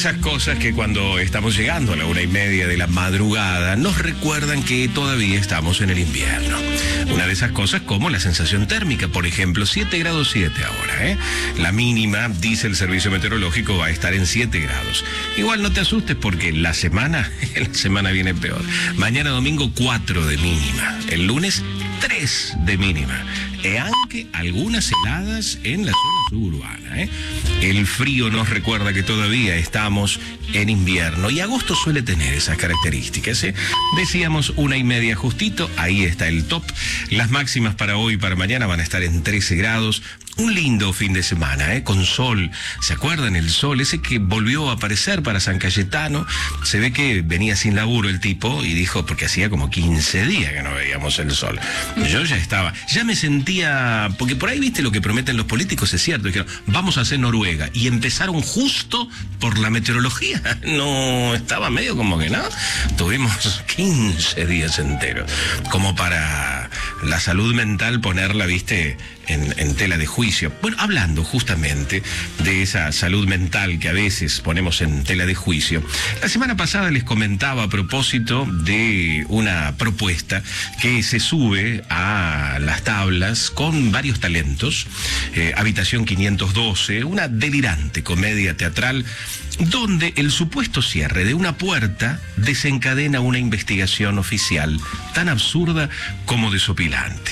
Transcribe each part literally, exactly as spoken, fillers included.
esas cosas que cuando estamos llegando a la una y media de la madrugada nos recuerdan que todavía estamos en el invierno. Una de esas cosas como la sensación térmica, por ejemplo, siete grados siete ahora, ¿eh? La mínima, dice el servicio meteorológico, va a estar en siete grados. Igual no te asustes porque la semana, la semana viene peor. Mañana domingo cuatro de mínima, el lunes tres de mínima. E aunque algunas heladas en la zona suburbana, ¿eh? El frío nos recuerda que todavía estamos en invierno y agosto suele tener esas características, ¿eh? Decíamos una y media justito, ahí está el top. Las máximas para hoy y para mañana van a estar en trece grados. Un lindo fin de semana, ¿eh? Con sol. ¿Se acuerdan? El sol ese que volvió a aparecer para San Cayetano. Se ve que venía sin laburo el tipo y dijo, porque hacía como quince días que no veíamos el sol. Yo ya estaba, ya me sentía, porque por ahí viste lo que prometen los políticos, es cierto, dijeron, vamos a hacer Noruega. Y empezaron justo por la meteorología. No, estaba medio como que no. Tuvimos quince días enteros. Como para la salud mental ponerla, viste, En, en tela de juicio. Bueno, hablando justamente de esa salud mental que a veces ponemos en tela de juicio, la semana pasada les comentaba a propósito de una propuesta que se sube a las tablas con varios talentos, eh, Habitación quinientos doce, una delirante comedia teatral donde el supuesto cierre de una puerta desencadena una investigación oficial tan absurda como desopilante.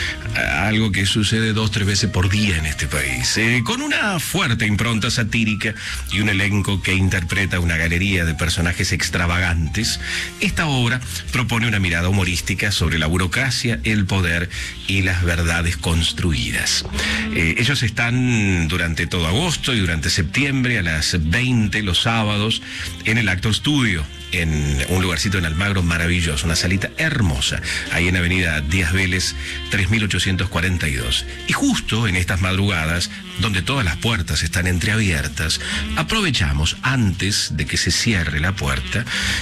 Algo que sucede dos, tres veces por día en este país, eh, con una fuerte impronta satírica y un elenco que interpreta una galería de personajes extravagantes. Esta obra propone una mirada humorística sobre la burocracia, el poder y las verdades construidas. Eh, ellos están durante todo agosto y durante septiembre a las veinte los sábados en el Actor Studio, en un lugarcito en Almagro maravilloso, una salita hermosa, ahí en Avenida Díaz Vélez, tres mil ochocientos cuarenta y dos. Y justo en estas madrugadas, donde todas las puertas están entreabiertas, aprovechamos antes de que se cierre la puerta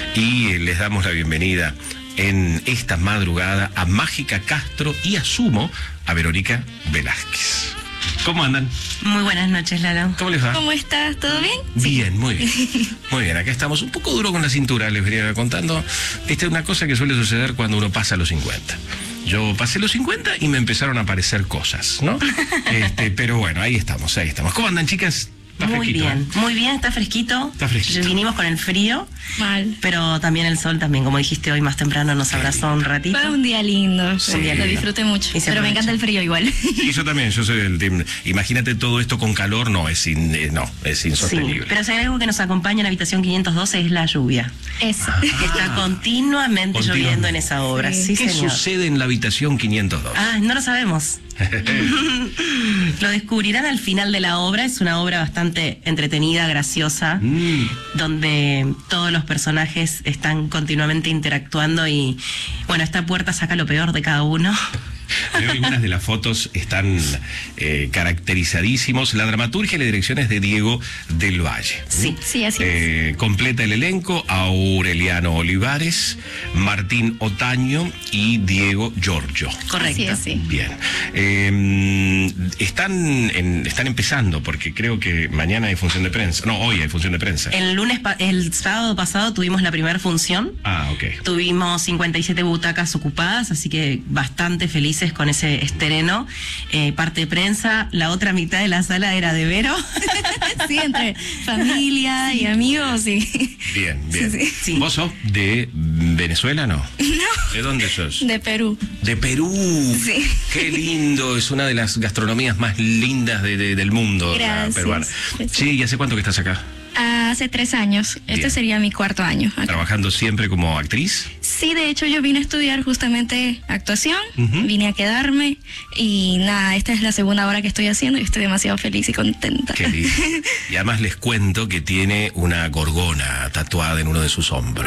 y les damos la bienvenida en esta madrugada a Mágica Castro y asumo a Verónica Velázquez. ¿Cómo andan? Muy buenas noches, Lalo. ¿Cómo les va? ¿Cómo estás? ¿Todo bien? Bien, muy bien. Muy bien, acá estamos un poco duro con la cintura, les venía contando. Esta es una cosa que suele suceder cuando uno pasa los cincuenta. Yo pasé los cincuenta y me empezaron a aparecer cosas, ¿no? este, pero bueno, ahí estamos, ahí estamos. ¿Cómo andan, chicas? Está muy bien, ¿eh? muy bien, está fresquito. Está fresquito. Vinimos con el frío. Mal. Pero también el sol, también, como dijiste hoy más temprano, nos abrazó un ratito. Fue un día lindo. Sí. Un día lo disfruté mucho. Pero me encanta el frío igual. Y yo también, yo soy del team. Imagínate todo esto con calor, no, es, in, eh, no, es insostenible. Sí, pero si hay algo que nos acompaña en Habitación quinientos doce es la lluvia. Eso. Ah. Que está continuamente, Continuamente. lloviendo en esa obra. Sí. Sí, ¿Qué señor. sucede en la Habitación quinientos dos? Ah, no lo sabemos. Lo descubrirán al final de la obra. Es una obra bastante entretenida, graciosa, Mm. donde todos los personajes están continuamente interactuando y, bueno, esta puerta saca lo peor de cada uno. Veo algunas de las fotos están eh, caracterizadísimos. La dramaturgia y la dirección es de Diego del Valle. Sí, sí, así eh, es. Completa el elenco Aureliano Olivares, Martín Otaño y Diego Giorgio. Correcto. Así es, sí. Bien. Eh, están, en, están empezando, porque creo que mañana hay función de prensa. No, hoy hay función de prensa. El lunes, pa- el sábado pasado tuvimos la primera función. Ah, ok. Tuvimos cincuenta y siete butacas ocupadas, así que bastante felices con ese estreno. Eh, parte de prensa, la otra mitad de la sala era de Vero. Sí, entre familia y amigos y... Bien, bien. Sí, sí. Sí. ¿Vos sos de Venezuela, no? No, ¿De dónde sos? de Perú. De Perú. Sí. Qué lindo, es una de las gastronomías más lindas de, de- del mundo, la Gracias. peruana. Sí. Sí, ¿y hace cuánto que estás acá? Hace tres años. Este Bien. sería mi cuarto año acá. ¿Trabajando siempre como actriz? Sí, de hecho yo vine a estudiar justamente actuación, Ujú. vine a quedarme y nada, esta es la segunda hora que estoy haciendo y estoy demasiado feliz y contenta. Qué lindo. Y además les cuento que tiene una gorgona tatuada en uno de sus hombros.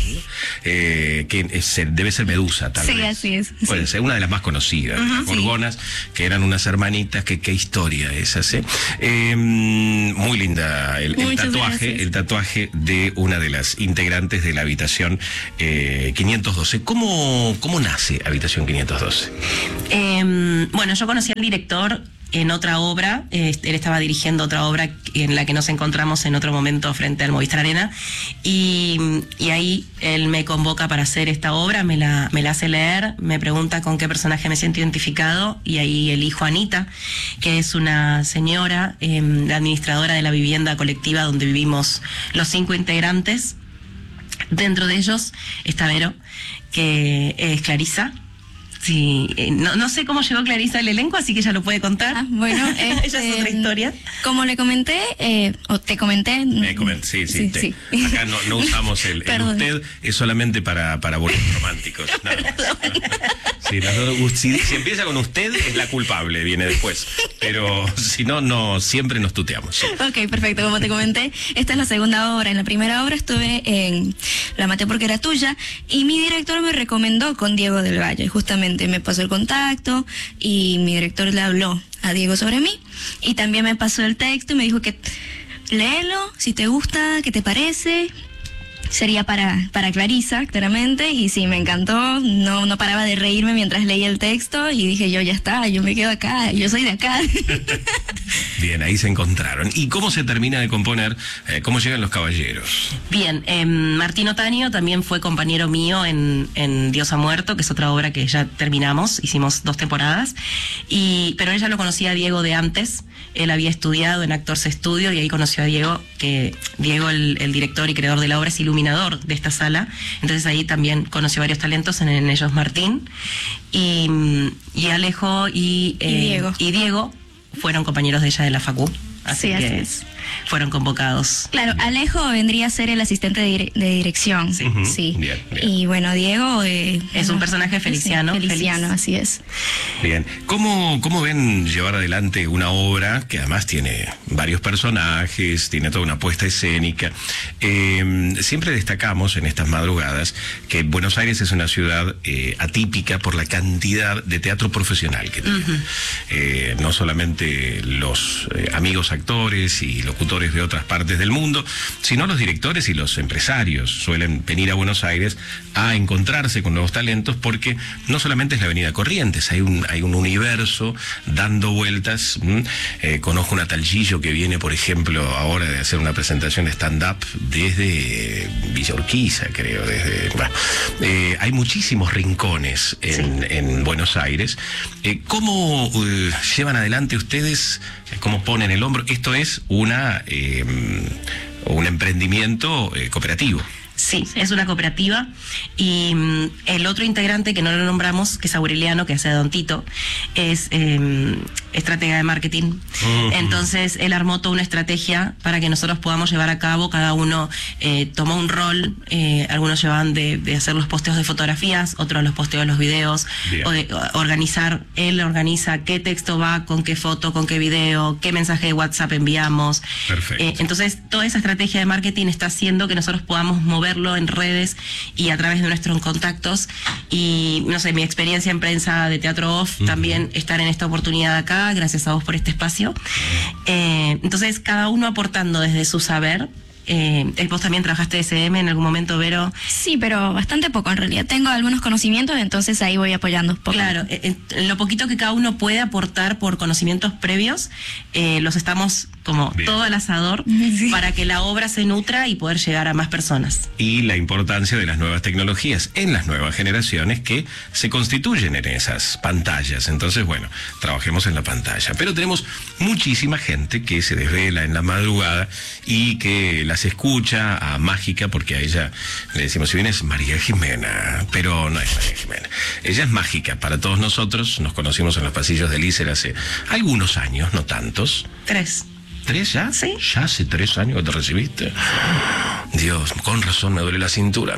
Eh, que es- debe ser Medusa, tal Sí, vez. así es, Puede sí. ser una de las más conocidas. Las sí. gorgonas, que eran unas hermanitas, que qué historia esa, ¿sí? Eh, muy linda el, el Muchas tatuaje, gracias. el tatuaje de una de las integrantes de la Habitación eh, quinientos doce. ¿Cómo, ¿Cómo nace Habitación quinientos doce? Eh, bueno, yo conocí al director en otra obra, eh, él estaba dirigiendo otra obra en la que nos encontramos en otro momento frente al Movistar Arena, y, y ahí él me convoca para hacer esta obra, me la, me la hace leer, me pregunta con qué personaje me siento identificado, y ahí elijo a Anita, que es una señora, eh, la administradora de la vivienda colectiva donde vivimos los cinco integrantes. Dentro de ellos está Vero, que es Clarisa. Sí, eh, no, no sé cómo llegó Clarisa al elenco, así que ella lo puede contar. Ah, bueno, ella es este, otra historia. Como le comenté, eh, o te comenté. Me comen- sí, sí, sí, te- sí. Acá no, no usamos el, el Perdón. usted, es solamente para, para boletos románticos. Nada más. Sí, las dos- si, si empieza con usted, es la culpable, viene después. Pero si no, no, siempre nos tuteamos. Sí. Ok, perfecto. Como te comenté, esta es la segunda obra. En la primera obra estuve en La maté porque era tuya, y mi director me recomendó con Diego del Valle. Justamente me pasó el contacto y mi director le habló a Diego sobre mí, y también me pasó el texto y me dijo que léelo, si te gusta, qué te parece. Sería para, para Clarisa, claramente, y sí, me encantó, no, no paraba de reírme mientras leía el texto, y dije yo, ya está, yo me quedo acá, yo soy de acá. Bien, ahí se encontraron. ¿Y cómo se termina de componer? Eh, ¿Cómo llegan los caballeros? Bien, eh, Martín Otaño también fue compañero mío en, en Dios ha muerto, que es otra obra que ya terminamos, hicimos dos temporadas, y pero ella lo conocía a Diego de antes. Él había estudiado en Actors Studio y ahí conoció a Diego, que Diego, el, el director y creador de la obra, es iluminador de esta sala. Entonces ahí también conoció varios talentos, en, en ellos Martín y, y Alejo y, eh, Y Diego. y Diego fueron compañeros de ella de la Facu. Así Sí, así que es. fueron convocados. Claro, Alejo vendría a ser el asistente de, dire- de dirección. Sí. Ujú, Sí. bien, bien. Y bueno, Diego... eh, Es un personaje feliciano, sí, feliciano, feliz. así es. Bien, ¿Cómo, ¿cómo ven llevar adelante una obra que además tiene varios personajes, tiene toda una puesta escénica? Eh, siempre destacamos en estas madrugadas que Buenos Aires es una ciudad eh, atípica por la cantidad de teatro profesional que tiene. Eh, no solamente los eh, amigos actores y locutores de otras partes del mundo, sino los directores y los empresarios suelen venir a Buenos Aires a encontrarse con nuevos talentos, porque no solamente es la Avenida Corrientes, hay un, hay un universo dando vueltas. ¿m? Eh, conozco una tal Gillo que viene, por ejemplo, ahora de hacer una presentación de stand-up desde Villa Urquiza, creo, desde... Bueno, eh, hay muchísimos rincones en, en Buenos Aires. Eh, ¿Cómo eh, llevan adelante ustedes, cómo ponen el hombro? Esto es una eh, un emprendimiento eh, cooperativo. Sí, es una cooperativa, y mm, el otro integrante que no lo nombramos, que es Aureliano, que hace de Don Tito, es eh, estratega de marketing. Ujú. Entonces él armó toda una estrategia para que nosotros podamos llevar a cabo. Cada uno eh, tomó un rol, eh, algunos llevaban de, de hacer los posteos de fotografías, otros los posteos de los videos, Bien. o de o- organizar, él organiza qué texto va, con qué foto, con qué video, qué mensaje de WhatsApp enviamos. Perfecto. Eh, entonces, toda esa estrategia de marketing está haciendo que nosotros podamos moverlo en redes y a través de nuestros contactos. Y, no sé, mi experiencia en prensa de Teatro Off, Ujú. también estar en esta oportunidad acá, gracias a vos por este espacio. Eh, entonces, cada uno aportando desde su saber. Eh, vos también trabajaste de C M en algún momento, Vero. Sí, pero bastante poco en realidad. Tengo algunos conocimientos, entonces ahí voy apoyando un poco. Claro, eh, eh, lo poquito que cada uno puede aportar por conocimientos previos, eh, los estamos como Bien. todo al asador Sí. para que la obra se nutra y poder llegar a más personas. Y la importancia de las nuevas tecnologías en las nuevas generaciones que se constituyen en esas pantallas. Entonces, bueno, trabajemos en la pantalla. Pero tenemos muchísima gente que se desvela en la madrugada y que las escucha a Mágica, porque a ella le decimos, si bien es María Jimena, pero no es María Jimena. Ella es Mágica para todos nosotros. Nos conocimos en los pasillos del Lícer hace algunos años, no tantos. Tres. ¿Tres ya? Sí. ¿Ya hace tres años que te recibiste? Dios, con razón me duele la cintura.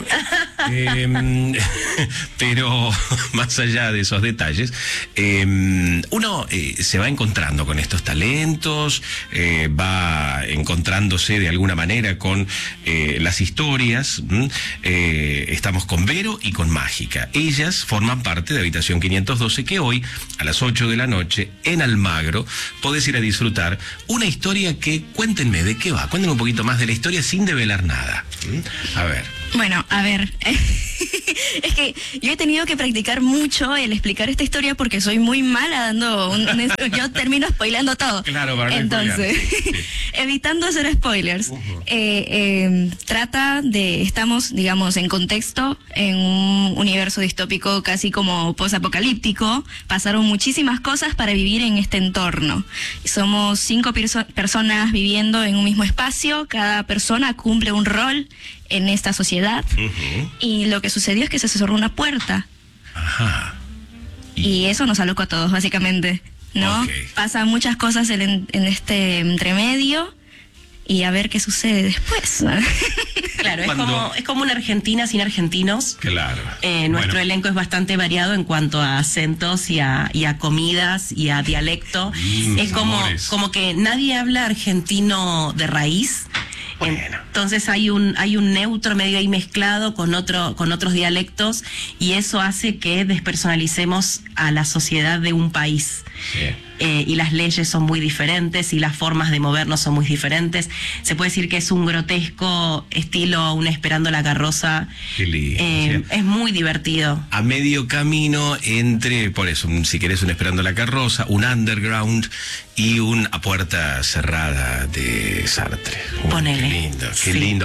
Eh, pero más allá de esos detalles, eh, uno eh, se va encontrando con estos talentos, eh, va encontrándose de alguna manera con eh, las historias. ¿m? Eh, estamos con Vero y con Mágica. Ellas forman parte de Habitación quinientos doce, que hoy a las ocho de la noche en Almagro podés ir a disfrutar una historia que, cuéntenme de qué va, cuéntenme un poquito más de la historia sin develar nada. ¿m? A ver. Bueno, a ver. Es que yo he tenido que practicar mucho el explicar esta historia porque soy muy mala dando un, un, yo termino spoileando todo. Claro, para no Entonces, spoilear, sí, sí. evitando hacer spoilers, Uh-huh. eh, eh, trata de, estamos, digamos, en contexto, en un universo distópico casi como posapocalíptico. Pasaron muchísimas cosas para vivir en este entorno. Somos cinco perso- personas viviendo en un mismo espacio, cada persona cumple un rol en esta sociedad. Uh-huh. Y lo que sucedió es que se cerró una puerta Ajá. y eso nos alocó a todos, básicamente, ¿no? Ok. Pasan muchas cosas en, en este entremedio y a ver qué sucede después. Claro, es Cuando- como, es como una Argentina sin argentinos. Claro. Eh, nuestro Bueno, elenco es bastante variado en cuanto a acentos y a, y a comidas y a dialecto. Mm, es como, sabores. como que nadie habla argentino de raíz. Bueno. Entonces hay un hay un neutro medio ahí mezclado con otro con otros dialectos y eso hace que despersonalicemos a la sociedad de un país. sí. Eh, y las leyes son muy diferentes y las formas de movernos son muy diferentes. Se puede decir que es un grotesco estilo un Esperando la Carroza. Qué lindo, Eh, sí. es muy divertido. A medio camino entre, por eso, un- si querés un Esperando la Carroza, un Underground y un A Puerta Cerrada de Sartre. Uy, Ponele. Qué lindo, qué Sí. lindo.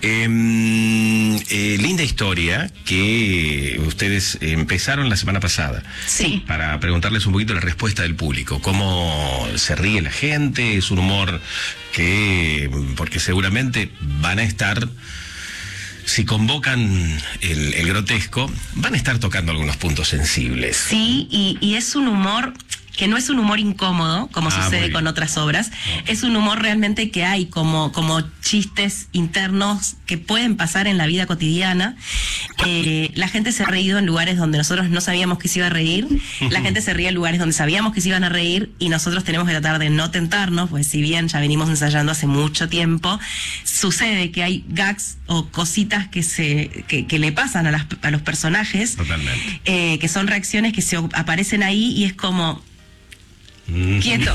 Eh, eh, linda historia que ustedes empezaron la semana pasada. Sí. Para preguntarles un poquito la respuesta del público. ¿Cómo se ríe la gente? ¿Es un humor que, porque seguramente van a estar, si convocan el, el grotesco, van a estar tocando algunos puntos sensibles? Sí, y, y es un humor que no es un humor incómodo, como Ah, muy sucede bien. con otras obras. Es un humor realmente que hay como, como chistes internos que pueden pasar en la vida cotidiana. Eh, la gente se ha reído en lugares donde nosotros no sabíamos que se iba a reír. La gente se ríe en lugares donde sabíamos que se iban a reír y nosotros tenemos que tratar de no tentarnos, pues si bien ya venimos ensayando hace mucho tiempo, sucede que hay gags o cositas que se que, que le pasan a, las, a los personajes. Totalmente. Eh, que son reacciones que se aparecen ahí y es como Mm. quieto.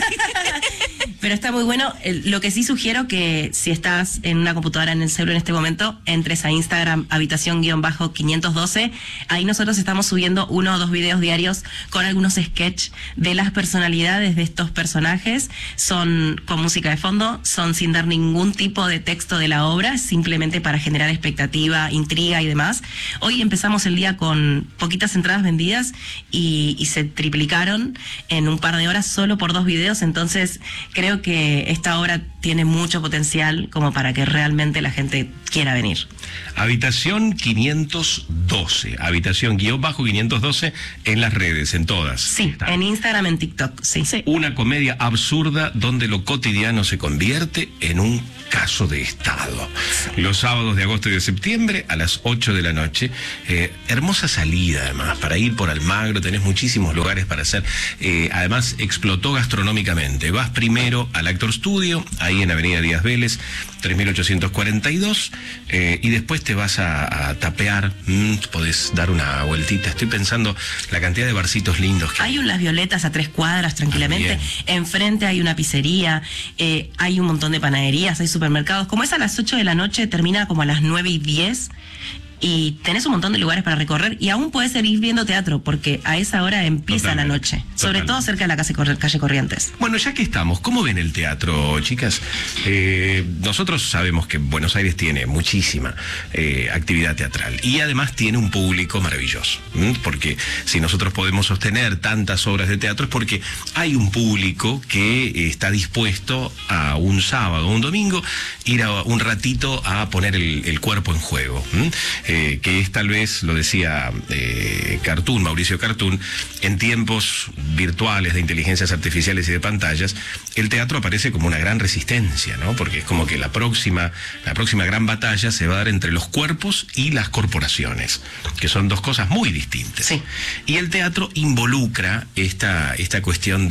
Pero está muy bueno. El- Lo que sí sugiero que si estás en una computadora en el celular en este momento, entres a Instagram habitación-quinientos doce. Ahí nosotros estamos subiendo uno o dos videos diarios con algunos sketch de las personalidades de estos personajes. Son con música de fondo, son sin dar ningún tipo de texto de la obra, simplemente para generar expectativa, intriga y demás. Hoy empezamos el día con poquitas entradas vendidas y, y se triplicaron en un par de horas solo por dos videos, entonces creo que esta obra tiene mucho potencial como para que realmente la gente quiera venir. Habitación quinientos doce, habitación guión bajo quinientos doce en las redes, en todas. Sí, Está. en Instagram, en TikTok, sí. Sí. Una comedia absurda donde lo cotidiano se convierte en un caso de Estado. Los sábados de agosto y de septiembre a las ocho de la noche. Eh, hermosa salida, además, para ir por Almagro. Tenés muchísimos lugares para hacer. Eh, además, explotó gastronómicamente. Vas primero al Actor Studio, ahí en Avenida Díaz Vélez, tres mil ochocientos cuarenta y dos, eh, y después te vas a, a tapear. Mm, podés dar una vueltita. Estoy pensando la cantidad de barcitos lindos que Hay un Las Violetas a tres cuadras tranquilamente. Ah, Enfrente hay una pizzería, eh, hay un montón de panaderías, hay supermercados. Como es a las ocho de la noche, termina como a las nueve y diez. Y tenés un montón de lugares para recorrer y aún podés seguir viendo teatro porque a esa hora empieza Totalmente, la noche. Sobre totalmente. todo cerca de la calle, Cor- calle Corrientes. Bueno, ya que estamos, ¿cómo ven el teatro, chicas? Eh, nosotros sabemos que Buenos Aires tiene muchísima eh, actividad teatral y además tiene un público maravilloso, ¿m? Porque si nosotros podemos sostener tantas obras de teatro es porque hay un público que eh, está dispuesto a un sábado o un domingo ir a un ratito a poner el, el cuerpo en juego, ¿m? Eh, que es tal vez, lo decía eh, Cartoon, Mauricio Cartoon, en tiempos virtuales de inteligencias artificiales y de pantallas, el teatro aparece como una gran resistencia, ¿no? Porque es como que la próxima, la próxima gran batalla se va a dar entre los cuerpos y las corporaciones, que son dos cosas muy distintas. Sí. Y el teatro involucra esta, esta cuestión de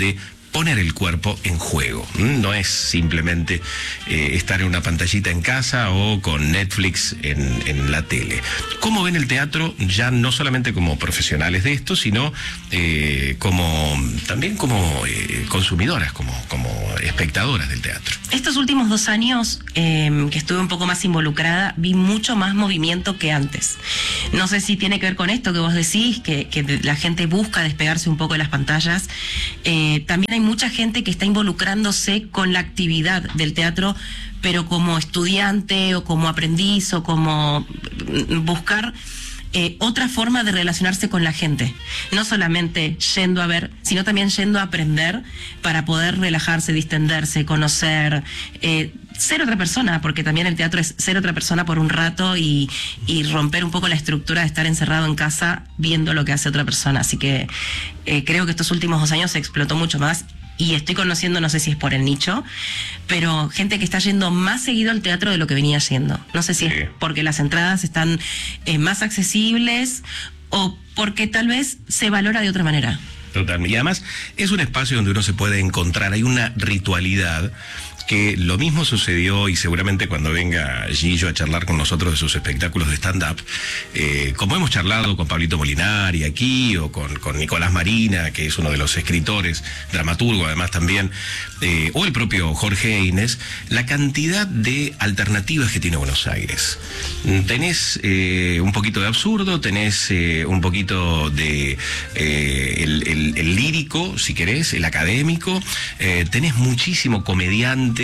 poner el cuerpo en juego. No es simplemente eh, estar en una pantallita en casa o con Netflix en, en la tele. ¿Cómo ven el teatro ya no solamente como profesionales de esto, sino eh, como también como eh, consumidoras, como, como espectadoras del teatro? Estos últimos dos años eh, que estuve un poco más involucrada, vi mucho más movimiento que antes. No sé si tiene que ver con esto que vos decís, que, que la gente busca despegarse un poco de las pantallas. Eh, también hay mucha gente que está involucrándose con la actividad del teatro, pero como estudiante o como aprendiz o como buscar eh, otra forma de relacionarse con la gente. No solamente yendo a ver, sino también yendo a aprender para poder relajarse, distenderse, conocer, eh, ser otra persona, porque también el teatro es ser otra persona por un rato y, y romper un poco la estructura de estar encerrado en casa viendo lo que hace otra persona. Así que eh, creo que estos últimos dos años se explotó mucho más y estoy conociendo, no sé si es por el nicho, pero gente que está yendo más seguido al teatro de lo que venía yendo. No sé si sí. es porque las entradas están eh, más accesibles o porque tal vez se valora de otra manera. Totalmente. Y además es un espacio donde uno se puede encontrar, hay una ritualidad que lo mismo sucedió, y seguramente cuando venga Gillo a charlar con nosotros de sus espectáculos de stand-up, eh, como hemos charlado con Pablito Molinari aquí, o con, con Nicolás Marina, que es uno de los escritores, dramaturgo además también, eh, o el propio Jorge Eines, la cantidad de alternativas que tiene Buenos Aires. Tenés eh, un poquito de absurdo, tenés eh, un poquito de eh, el, el, el lírico, si querés, el académico, eh, tenés muchísimo comediante,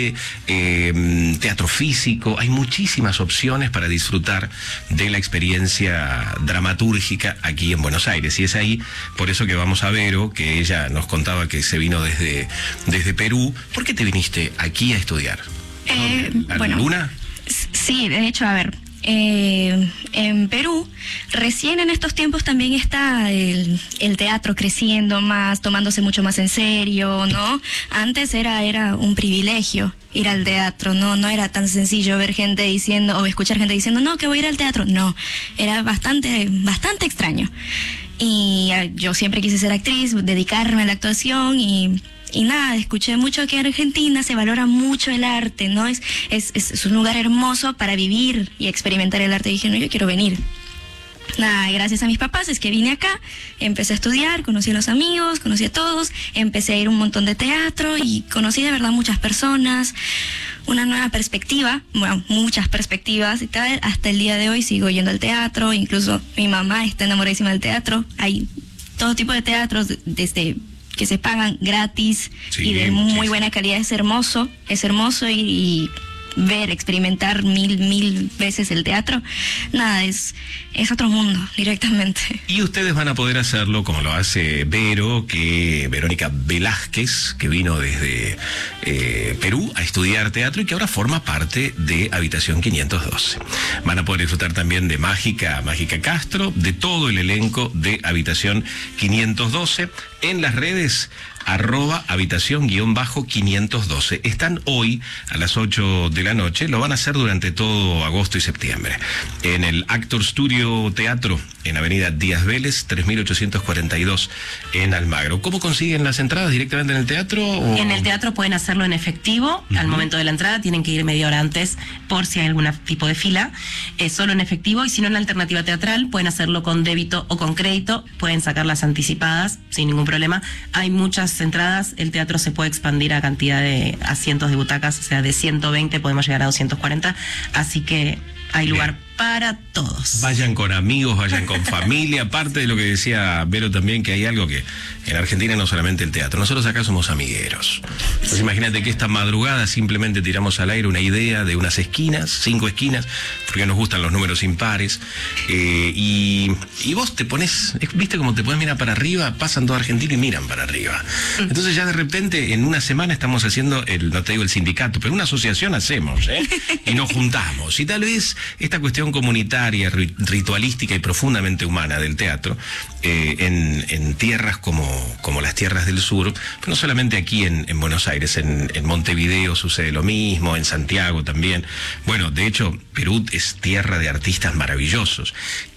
Eh, teatro físico, hay muchísimas opciones para disfrutar de la experiencia dramatúrgica aquí en Buenos Aires, y es ahí por eso que vamos a Vero, que ella nos contaba que se vino desde, desde Perú. ¿Por qué te viniste aquí a estudiar? Eh, ¿A la bueno, Luna? Sí, de hecho, a ver, Eh, en Perú, recién en estos tiempos también está el, el teatro creciendo más, tomándose mucho más en serio, ¿no? Antes era, era un privilegio ir al teatro, no, no era tan sencillo ver gente diciendo, o escuchar gente diciendo, no, que voy a ir al teatro. No, era bastante, bastante extraño. Y uh, yo siempre quise ser actriz, dedicarme a la actuación y... Y nada, escuché mucho que en Argentina se valora mucho el arte, ¿no? Es, es, es un lugar hermoso para vivir y experimentar el arte. Y dije, no, yo quiero venir. Nada, gracias a mis papás es que vine acá, empecé a estudiar, conocí a los amigos, conocí a todos, empecé a ir a un montón de teatro y conocí de verdad muchas personas, una nueva perspectiva, bueno, muchas perspectivas y tal. Hasta el día de hoy sigo yendo al teatro, incluso mi mamá está enamoradísima del teatro. Hay todo tipo de teatros, desde... que se pagan gratis sí, y de muy sí. buena calidad. Es hermoso, es hermoso y, y ver, experimentar mil, mil veces el teatro, nada, es, es otro mundo directamente. Y ustedes van a poder hacerlo como lo hace Vero, que Verónica Velázquez, que vino desde eh, Perú a estudiar teatro y que ahora forma parte de Habitación quinientos doce. Van a poder disfrutar también de Mágica, Mágica Castro, de todo el elenco de Habitación quinientos doce en las redes arroba habitación guión bajo quinientos doce. Están hoy a las ocho de la noche, lo van a hacer durante todo agosto y septiembre, en el Actor Studio Teatro, en Avenida Díaz Vélez, tres mil ochocientos cuarenta y dos, en Almagro. ¿Cómo consiguen las entradas? ¿Directamente en el teatro? O... En el teatro pueden hacerlo en efectivo, uh-huh. al momento de la entrada, tienen que ir media hora antes por si hay algún tipo de fila, eh, solo en efectivo, y si no en la alternativa teatral, pueden hacerlo con débito o con crédito, pueden sacarlas anticipadas sin ningún problema. Hay muchas entradas, el teatro se puede expandir a cantidad de asientos de butacas, o sea, de ciento veinte podemos llegar a doscientos cuarenta, así que hay lugar Bien. Para todos. Vayan con amigos, vayan con familia, aparte de lo que decía Vero también, que hay algo que en Argentina no solamente el teatro, nosotros acá somos amigueros. Pues imagínate que esta madrugada simplemente tiramos al aire una idea de unas esquinas, cinco esquinas, porque nos gustan los números impares, eh, y, y vos te pones, viste como te pones mirar para arriba, pasan todo Argentina y miran para arriba. Entonces ya de repente en una semana estamos haciendo, el, no te digo el sindicato, pero una asociación hacemos, ¿eh? Y nos juntamos. Y tal vez esta cuestión comunitaria, ritualística y profundamente humana del teatro, eh, en, en tierras como, como las tierras del sur, pero no solamente aquí en, en Buenos Aires, en, en Montevideo sucede lo mismo, en Santiago también. Bueno, de hecho, Perú es tierra de artistas maravillosos.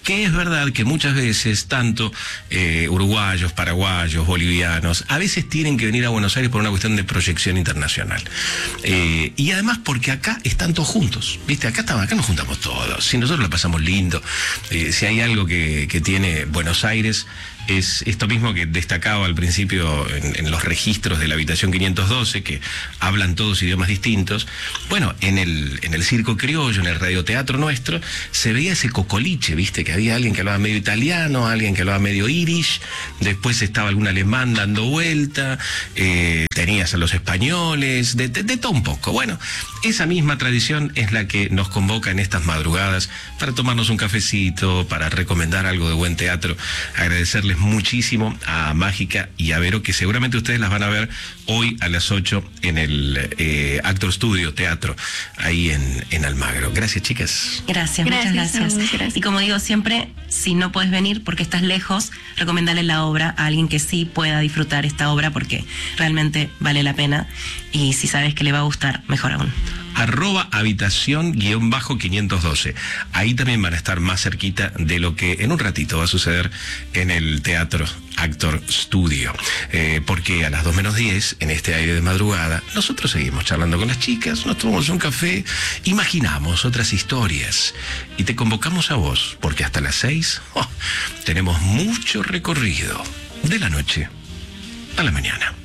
que es verdad que muchas veces, tanto eh, uruguayos, paraguayos, bolivianos, a veces tienen que venir a Buenos Aires por una cuestión de proyección internacional. Eh, y además porque acá están todos juntos, ¿viste? Acá, estamos, acá nos juntamos todos, si nosotros la pasamos lindo, eh, si hay algo que, que tiene Buenos Aires, es esto mismo que destacaba al principio en, en los registros de la habitación quinientos doce, que hablan todos idiomas distintos. Bueno, en el, en el circo criollo, en el radioteatro nuestro, se veía ese cocoliche, ¿viste? Que había alguien que hablaba medio italiano, alguien que hablaba medio irish, después estaba algún alemán dando vuelta, eh, tenías a los españoles, de, de, de todo un poco. Bueno, esa misma tradición es la que nos convoca en estas madrugadas para tomarnos un cafecito, para recomendar algo de buen teatro, agradecerles muchísimo a Mágica y a Vero, que seguramente ustedes las van a ver hoy a las ocho en el eh, Actor Studio Teatro, ahí en, en Almagro. Gracias, chicas. Gracias, Gracias, muchas gracias. Saúl, gracias. Y como digo siempre, si no puedes venir porque estás lejos, recomendarle la obra a alguien que sí pueda disfrutar esta obra porque realmente vale la pena, y si sabes que le va a gustar, mejor aún. Arroba habitación guión bajo quinientos doce. Ahí también van a estar más cerquita de lo que en un ratito va a suceder en el Teatro Actor Studio. Eh, porque a las dos menos diez, en este aire de madrugada, nosotros seguimos charlando con las chicas, nos tomamos un café, imaginamos otras historias y te convocamos a vos, porque hasta las seis oh, tenemos mucho recorrido de la noche a la mañana.